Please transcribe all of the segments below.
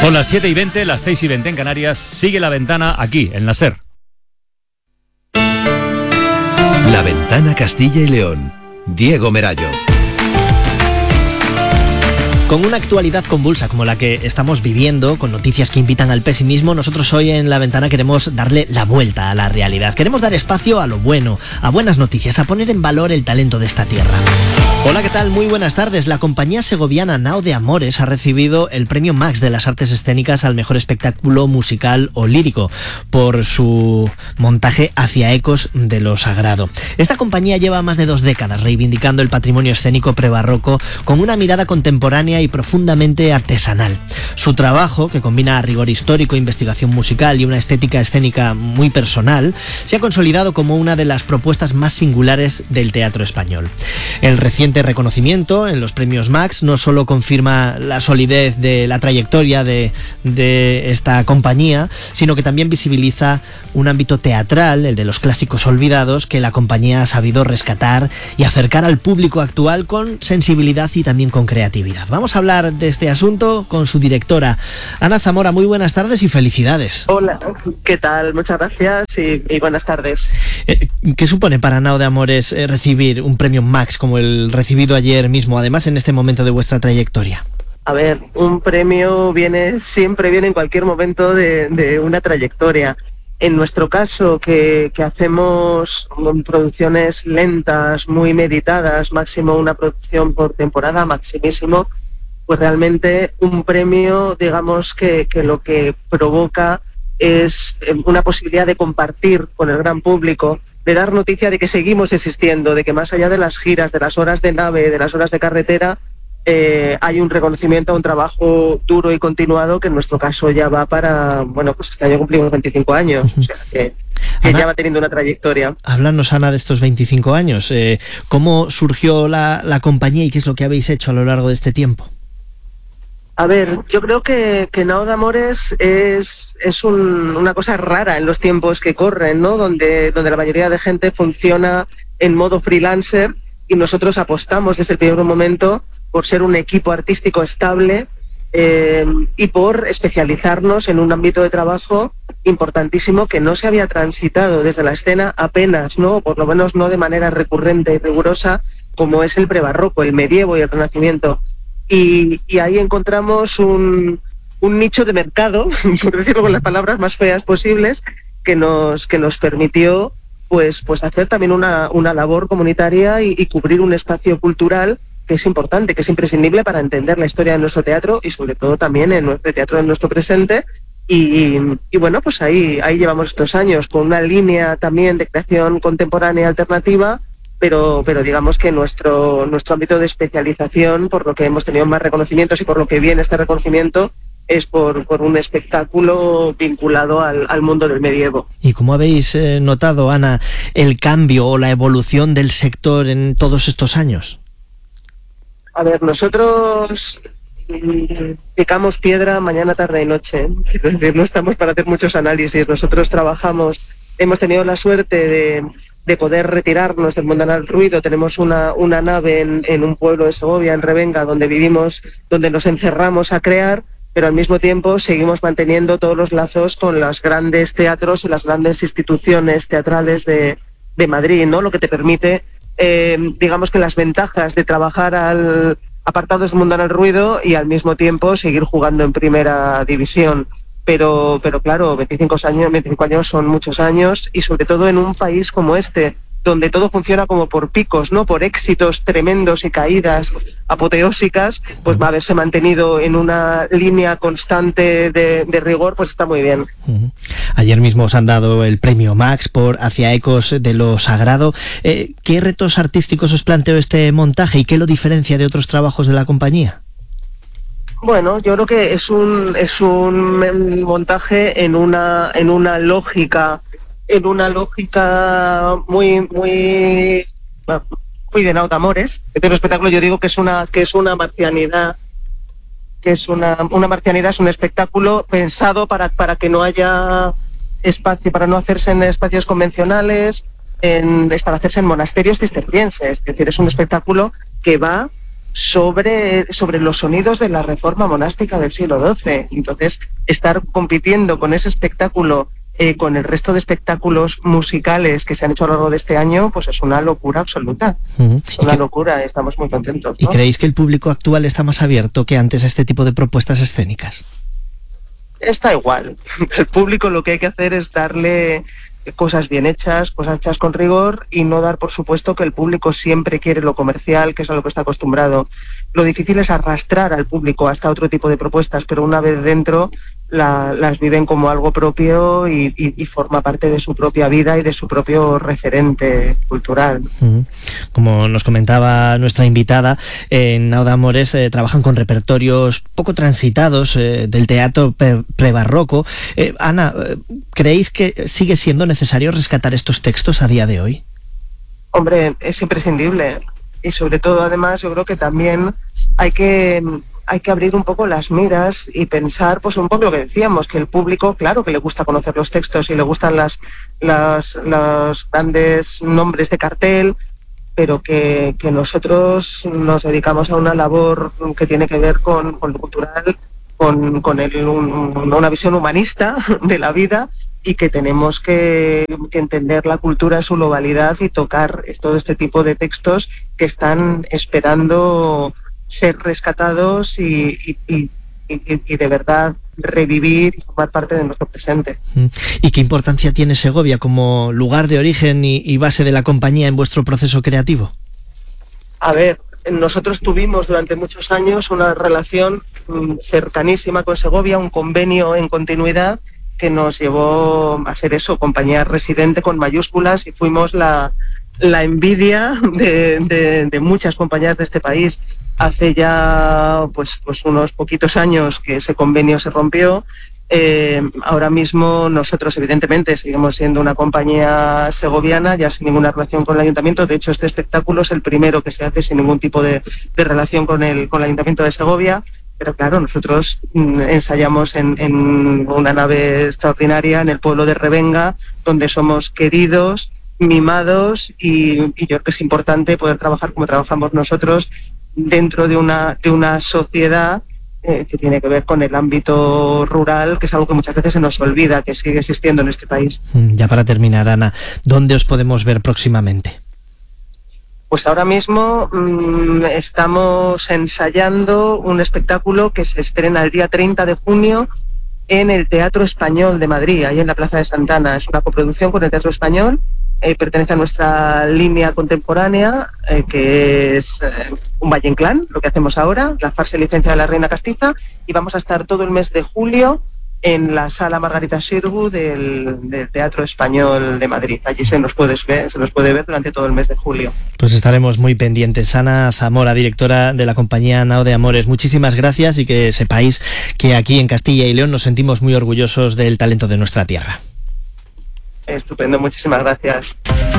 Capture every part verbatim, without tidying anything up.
Son las siete y veinte, las seis y veinte en Canarias. Sigue La Ventana aquí, en la SER. La Ventana Castilla y León. Diego Merallo. Con una actualidad convulsa como la que estamos viviendo, con noticias que invitan al pesimismo, nosotros hoy en La Ventana queremos darle la vuelta a la realidad. Queremos dar espacio a lo bueno, a buenas noticias, a poner en valor el talento de esta tierra. Hola, ¿qué tal? Muy buenas tardes. La compañía segoviana Nao de Amores ha recibido el premio Max de las Artes Escénicas al mejor espectáculo musical o lírico por su montaje Hacia ecos de lo sagrado. Esta compañía lleva más de dos décadas reivindicando el patrimonio escénico prebarroco con una mirada contemporánea y profundamente artesanal. Su trabajo, que combina rigor histórico, investigación musical y una estética escénica muy personal, se ha consolidado como una de las propuestas más singulares del teatro español. El reciente reconocimiento en los premios Max no solo confirma la solidez de la trayectoria de, de esta compañía, sino que también visibiliza un ámbito teatral, el de los clásicos olvidados, que la compañía ha sabido rescatar y acercar al público actual con sensibilidad y también con creatividad. Vamos a hablar de este asunto con su directora, Ana Zamora. Muy buenas tardes y felicidades. Hola, ¿qué tal? Muchas gracias y, y buenas tardes. Eh, ¿Qué supone para Nao de Amores eh, recibir un premio Max como el recibido ayer mismo, además en este momento de vuestra trayectoria? A ver, un premio viene siempre viene en cualquier momento de, de una trayectoria. En nuestro caso, que, que hacemos producciones lentas, muy meditadas, máximo una producción por temporada, maximísimo, pues realmente un premio, digamos que, que lo que provoca es una posibilidad de compartir con el gran público, de dar noticia de que seguimos existiendo, de que más allá de las giras, de las horas de nave, de las horas de carretera, eh, hay un reconocimiento a un trabajo duro y continuado que en nuestro caso ya va para, bueno, pues este año cumplimos veinticinco años, o sea que, que Ana, ya va teniendo una trayectoria. Háblanos, Ana, de estos veinticinco años. Eh, ¿Cómo surgió la, la compañía y qué es lo que habéis hecho a lo largo de este tiempo? A ver, yo creo que, que Nao de Amores es, es un, una cosa rara en los tiempos que corren, ¿no? Donde, donde la mayoría de gente funciona en modo freelancer y nosotros apostamos desde el primer momento por ser un equipo artístico estable eh, y por especializarnos en un ámbito de trabajo importantísimo que no se había transitado desde la escena apenas, ¿no? Por lo menos no de manera recurrente y rigurosa, como es el prebarroco, el medievo y el renacimiento. Y, y ahí encontramos un, un nicho de mercado, por decirlo con las palabras más feas posibles, que nos, que nos permitió pues, pues hacer también una, una labor comunitaria y, y cubrir un espacio cultural que es importante, que es imprescindible para entender la historia de nuestro teatro y sobre todo también en nuestro teatro de nuestro presente. Y, y bueno, pues ahí, ahí llevamos estos años con una línea también de creación contemporánea alternativa, pero, pero digamos que nuestro, nuestro ámbito de especialización, por lo que hemos tenido más reconocimientos y por lo que viene este reconocimiento, es por, por un espectáculo vinculado al, al mundo del medievo. ¿Y cómo habéis eh, notado, Ana, el cambio o la evolución del sector en todos estos años? A ver, nosotros picamos piedra mañana, tarde y noche. Es decir, no estamos para hacer muchos análisis. Nosotros trabajamos, hemos tenido la suerte de... de poder retirarnos del mundanal ruido. Tenemos una, una nave en, en un pueblo de Segovia, en Revenga, donde vivimos, donde nos encerramos a crear, pero al mismo tiempo seguimos manteniendo todos los lazos con los grandes teatros y las grandes instituciones teatrales de, de Madrid, ¿no? Lo que te permite, eh, digamos que las ventajas de trabajar al apartados del mundanal ruido y al mismo tiempo seguir jugando en primera división. Pero, pero claro, veinticinco años, veinticinco años son muchos años y sobre todo en un país como este, donde todo funciona como por picos, ¿no? Por éxitos tremendos y caídas apoteósicas, pues va a haberse mantenido en una línea constante de, de rigor, pues está muy bien. Uh-huh. Ayer mismo os han dado el premio Max por Hacia ecos de lo sagrado. Eh, ¿Qué retos artísticos os planteó este montaje y qué lo diferencia de otros trabajos de la compañía? Bueno, yo creo que es un es un montaje en una en una lógica en una lógica muy muy muy de Nao de Amores. Este espectáculo yo digo que es una que es una marcianidad que es una una marcianidad es un espectáculo pensado para para que no haya espacio, para no hacerse en espacios convencionales, en, es para hacerse en monasterios cistercienses. Es decir, es un espectáculo que va sobre, sobre los sonidos de la reforma monástica del siglo doce. Entonces, estar compitiendo con ese espectáculo, eh, con el resto de espectáculos musicales que se han hecho a lo largo de este año, pues es una locura absoluta. Uh-huh. Es una locura, estamos muy contentos, ¿no? ¿Y creéis que el público actual está más abierto que antes a este tipo de propuestas escénicas? Está igual. El público lo que hay que hacer es darle cosas bien hechas, cosas hechas con rigor, y no dar por supuesto que el público siempre quiere lo comercial, que es a lo que está acostumbrado. Lo difícil es arrastrar al público hasta otro tipo de propuestas, pero una vez dentro la, las viven como algo propio y, y, y forma parte de su propia vida y de su propio referente cultural. Como nos comentaba nuestra invitada, en Nao de Amores eh, trabajan con repertorios poco transitados eh, del teatro pre- prebarroco. Eh, Ana, ¿creéis que sigue siendo necesario rescatar estos textos a día de hoy? Hombre, es imprescindible. Y sobre todo, además, yo creo que también hay que, hay que abrir un poco las miras y pensar, pues un poco lo que decíamos, que el público, claro que le gusta conocer los textos y le gustan las, las, los grandes nombres de cartel, pero que, que nosotros nos dedicamos a una labor que tiene que ver con, con lo cultural, con, con el, un, una visión humanista de la vida, y que tenemos que, que entender la cultura en su globalidad y tocar todo este tipo de textos que están esperando ser rescatados y, y, y, y, y de verdad revivir y formar parte de nuestro presente. ¿Y qué importancia tiene Segovia como lugar de origen y, y base de la compañía en vuestro proceso creativo? A ver, nosotros tuvimos durante muchos años una relación cercanísima con Segovia, un convenio en continuidad que nos llevó a ser eso, compañía residente con mayúsculas, y fuimos la, la envidia de, de, de muchas compañías de este país. Hace ya pues, pues unos poquitos años que ese convenio se rompió. Eh, ahora mismo nosotros evidentemente seguimos siendo una compañía segoviana, ya sin ninguna relación con el ayuntamiento. De hecho, este espectáculo es el primero que se hace sin ningún tipo de, de relación con el, con el ayuntamiento de Segovia. Pero claro, nosotros mm, ensayamos en, en una nave extraordinaria en el pueblo de Revenga, donde somos queridos, mimados, y, y yo creo que es importante poder trabajar como trabajamos nosotros dentro de una, de una sociedad eh, que tiene que ver con el ámbito rural, que es algo que muchas veces se nos olvida, que sigue existiendo en este país. Ya para terminar, Ana, ¿dónde os podemos ver próximamente? Pues ahora mismo mmm, estamos ensayando un espectáculo que se estrena el día treinta de junio en el Teatro Español de Madrid, ahí en la Plaza de Santana. Es una coproducción con el Teatro Español, eh, pertenece a nuestra línea contemporánea, eh, que es eh, un Valle Inclán, lo que hacemos ahora, la farsa y licencia de la Reina Castiza, y vamos a estar todo el mes de julio en la sala Margarita Xirgu del, del Teatro Español de Madrid. Allí se nos puede ver, se nos puede ver durante todo el mes de julio. Pues estaremos muy pendientes. Ana Zamora, directora de la compañía Nao de Amores, muchísimas gracias, y que sepáis que aquí en Castilla y León nos sentimos muy orgullosos del talento de nuestra tierra. Estupendo, muchísimas gracias.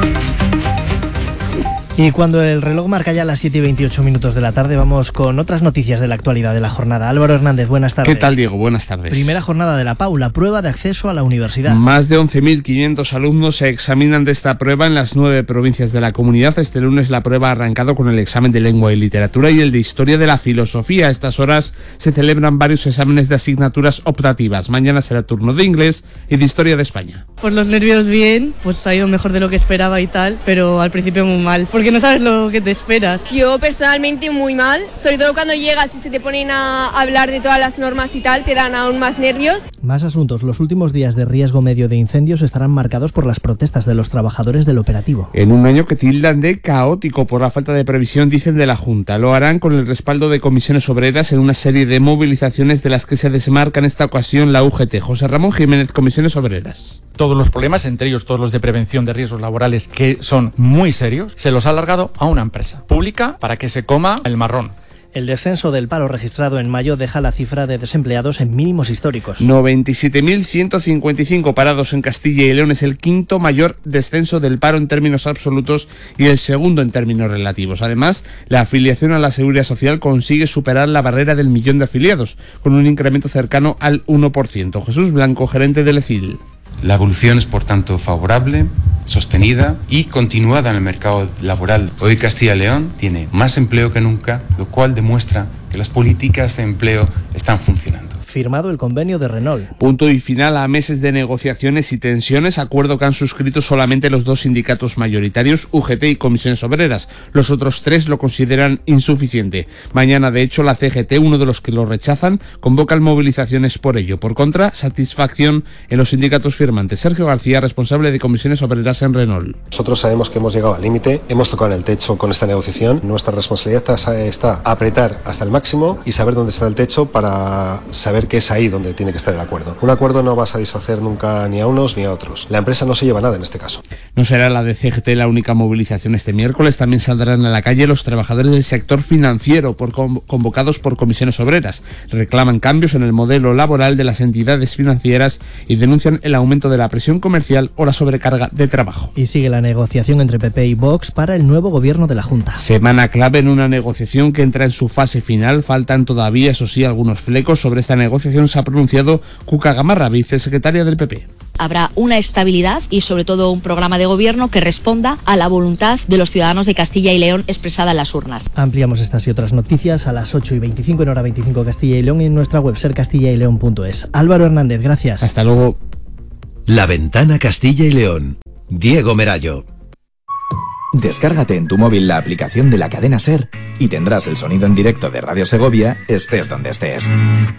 Y cuando el reloj marca ya las siete y veintiocho minutos de la tarde, vamos con otras noticias de la actualidad de la jornada. Álvaro Hernández, buenas tardes. ¿Qué tal, Diego? Buenas tardes. Primera jornada de la P A U, la prueba de acceso a la universidad. Más de once mil quinientos alumnos se examinan de esta prueba en las nueve provincias de la comunidad. Este lunes la prueba ha arrancado con el examen de lengua y literatura y el de historia de la filosofía. A estas horas se celebran varios exámenes de asignaturas optativas. Mañana será turno de inglés y de historia de España. Por los nervios bien, pues ha ido mejor de lo que esperaba y tal, pero al principio muy mal, porque no sabes lo que te esperas. Yo personalmente muy mal, sobre todo cuando llegas y se te ponen a hablar de todas las normas y tal, te dan aún más nervios. Más asuntos. Los últimos días de riesgo medio de incendios estarán marcados por las protestas de los trabajadores del operativo. En un año que tildan de caótico por la falta de previsión, dicen de la Junta. Lo harán con el respaldo de comisiones obreras en una serie de movilizaciones de las que se desmarca en esta ocasión la U G T. José Ramón Jiménez, comisiones obreras. Todos los problemas, entre ellos todos los de prevención de riesgos laborales, que son muy serios, se los ha alargado a una empresa pública para que se coma el marrón. El descenso del paro registrado en mayo deja la cifra de desempleados en mínimos históricos. noventa y siete mil ciento cincuenta y cinco parados en Castilla y León. Es el quinto mayor descenso del paro en términos absolutos y el segundo en términos relativos. Además, la afiliación a la Seguridad Social consigue superar la barrera del millón de afiliados, con un incremento cercano al uno por ciento. Jesús Blanco, gerente del E C I L. La evolución es, por tanto, favorable sostenida y continuada en el mercado laboral. Hoy Castilla y León tiene más empleo que nunca, lo cual demuestra que las políticas de empleo están funcionando. Firmado el convenio de Renault. Punto y final a meses de negociaciones y tensiones, acuerdo que han suscrito solamente los dos sindicatos mayoritarios, U G T y Comisiones Obreras. Los otros tres lo consideran insuficiente. Mañana, de hecho, la C G T, uno de los que lo rechazan, convocan movilizaciones por ello. Por contra, satisfacción en los sindicatos firmantes. Sergio García, responsable de Comisiones Obreras en Renault. Nosotros sabemos que hemos llegado al límite, hemos tocado en el techo con esta negociación. Nuestra responsabilidad está apretar hasta el máximo y saber dónde está el techo para saber que es ahí donde tiene que estar el acuerdo. Un acuerdo no va a satisfacer nunca ni a unos ni a otros. La empresa no se lleva nada en este caso. No será la de C G T la única movilización este miércoles. También saldrán a la calle los trabajadores del sector financiero por convocados por Comisiones Obreras. Reclaman cambios en el modelo laboral de las entidades financieras y denuncian el aumento de la presión comercial o la sobrecarga de trabajo. Y sigue la negociación entre P P y Vox para el nuevo gobierno de la Junta. Semana clave en una negociación que entra en su fase final. Faltan todavía, eso sí, algunos flecos. Sobre esta negociación se ha pronunciado Cuca Gamarra, vicesecretaria del P P. Habrá una estabilidad y sobre todo un programa de gobierno que responda a la voluntad de los ciudadanos de Castilla y León expresada en las urnas. Ampliamos estas y otras noticias a las ocho y veinticinco en hora veinticinco Castilla y León y en nuestra web ser castilla y león punto es. Álvaro Hernández, gracias. Hasta luego. La Ventana Castilla y León. Diego Merallo. Descárgate en tu móvil la aplicación de la cadena SER y tendrás el sonido en directo de Radio Segovia, estés donde estés.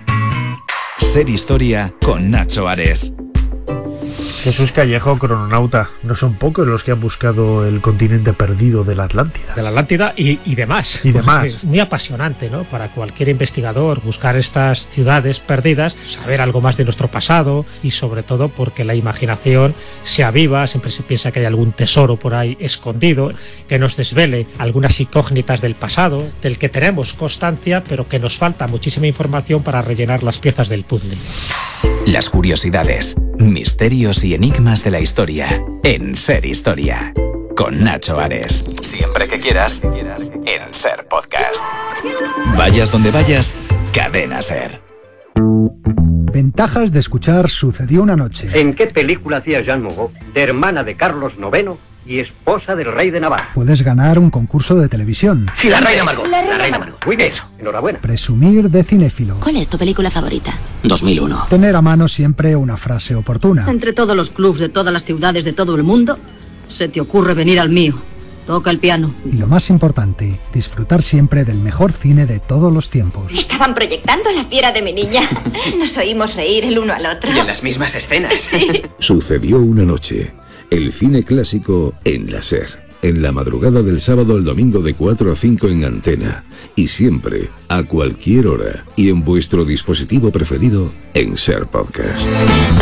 SER Historia con Nacho Ares. Jesús Callejo, crononauta, no son pocos los que han buscado el continente perdido de la Atlántida. De la Atlántida y, y demás. Y demás. Es muy apasionante, ¿no? Para cualquier investigador buscar estas ciudades perdidas, saber algo más de nuestro pasado y sobre todo porque la imaginación se aviva, siempre se piensa que hay algún tesoro por ahí escondido, que nos desvele algunas incógnitas del pasado, del que tenemos constancia, pero que nos falta muchísima información para rellenar las piezas del puzzle. Las curiosidades, misterios y enigmas de la historia en SER Historia con Nacho Ares. Siempre que quieras en SER Podcast. Vayas donde vayas, Cadena SER. Ventajas de escuchar Sucedió una noche. ¿En qué película hacía Jeanne Moreau, de hermana de Carlos noveno y esposa del rey de Navarra? Puedes ganar un concurso de televisión. Sí, la reina Margot. La reina, la reina Margot. Muy bien, eso. Enhorabuena. Presumir de cinéfilo. ¿Cuál es tu película favorita? dos mil uno. Tener a mano siempre una frase oportuna. Entre todos los clubs de todas las ciudades de todo el mundo, se te ocurre venir al mío. Toca el piano. Y lo más importante, disfrutar siempre del mejor cine de todos los tiempos. Estaban proyectando La fiera de mi niña. Nos oímos reír el uno al otro. Y en las mismas escenas. Sí. Sucedió una noche. El cine clásico en la SER. En la madrugada del sábado al domingo de cuatro a cinco en Antena. Y siempre, a cualquier hora. Y en vuestro dispositivo preferido en SER Podcast.